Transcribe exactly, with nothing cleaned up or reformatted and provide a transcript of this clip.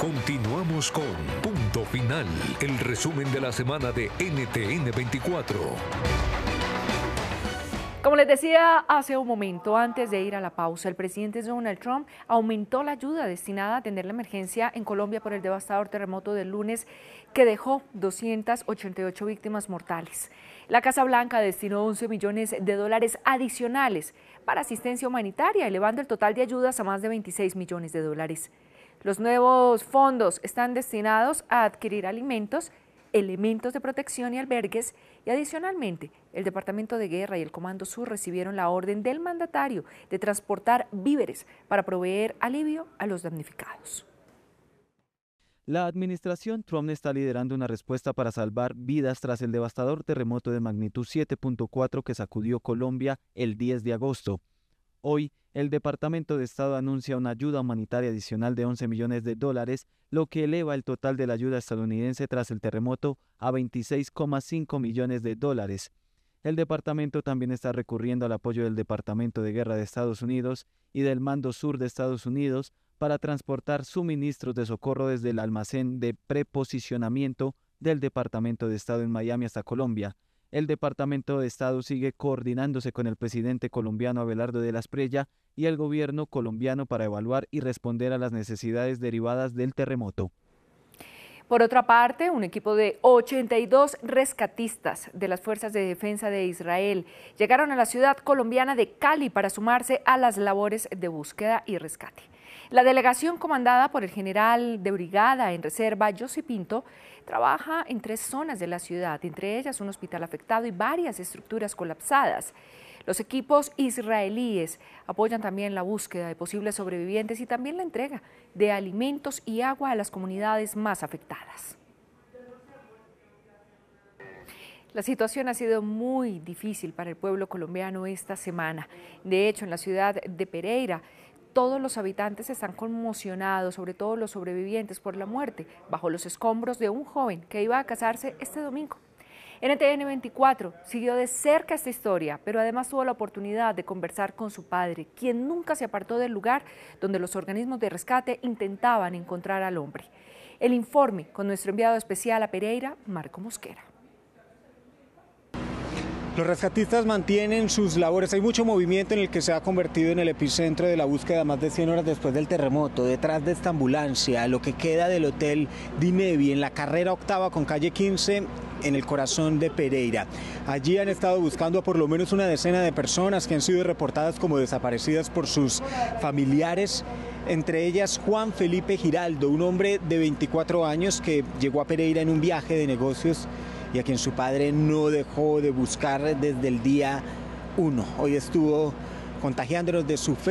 Continuamos con Punto Final, el resumen de la semana de N T N veinticuatro. Como les decía hace un momento, antes de ir a la pausa, el presidente Donald Trump aumentó la ayuda destinada a atender la emergencia en Colombia por el devastador terremoto del lunes que dejó doscientas ochenta y ocho víctimas mortales. La Casa Blanca destinó once millones de dólares adicionales para asistencia humanitaria, elevando el total de ayudas a más de veintiséis millones de dólares. Los nuevos fondos están destinados a adquirir alimentos, elementos de protección y albergues, y adicionalmente el Departamento de Guerra y el Comando Sur recibieron la orden del mandatario de transportar víveres para proveer alivio a los damnificados. La administración Trump está liderando una respuesta para salvar vidas tras el devastador terremoto de magnitud siete punto cuatro que sacudió Colombia el diez de agosto. Hoy, el Departamento de Estado anuncia una ayuda humanitaria adicional de once millones de dólares, lo que eleva el total de la ayuda estadounidense tras el terremoto a veintiséis coma cinco millones de dólares. El departamento también está recurriendo al apoyo del Departamento de Guerra de Estados Unidos y del Mando Sur de Estados Unidos para transportar suministros de socorro desde el almacén de preposicionamiento del Departamento de Estado en Miami hasta Colombia. El Departamento de Estado sigue coordinándose con el presidente colombiano Abelardo de la Espriella y el gobierno colombiano para evaluar y responder a las necesidades derivadas del terremoto. Por otra parte, un equipo de ochenta y dos rescatistas de las Fuerzas de Defensa de Israel llegaron a la ciudad colombiana de Cali para sumarse a las labores de búsqueda y rescate. La delegación, comandada por el general de brigada en reserva, Yossi Pinto, trabaja en tres zonas de la ciudad, entre ellas un hospital afectado y varias estructuras colapsadas. Los equipos israelíes apoyan también la búsqueda de posibles sobrevivientes y también la entrega de alimentos y agua a las comunidades más afectadas. La situación ha sido muy difícil para el pueblo colombiano esta semana. De hecho, en la ciudad de Pereira, todos los habitantes están conmocionados, sobre todo los sobrevivientes, por la muerte bajo los escombros de un joven que iba a casarse este domingo. N T N veinticuatro siguió de cerca esta historia, pero además tuvo la oportunidad de conversar con su padre, quien nunca se apartó del lugar donde los organismos de rescate intentaban encontrar al hombre. El informe con nuestro enviado especial a Pereira, Marco Mosquera. Los rescatistas mantienen sus labores. Hay mucho movimiento en el que se ha convertido en el epicentro de la búsqueda más de cien horas después del terremoto. Detrás de esta ambulancia, lo que queda del Hotel Dinevi en la carrera octava con calle quince, en el corazón de Pereira. Allí han estado buscando a por lo menos una decena de personas que han sido reportadas como desaparecidas por sus familiares. Entre ellas Juan Felipe Giraldo, un hombre de veinticuatro años que llegó a Pereira en un viaje de negocios y a quien su padre no dejó de buscar desde el día uno. Hoy estuvo contagiándonos de su fe.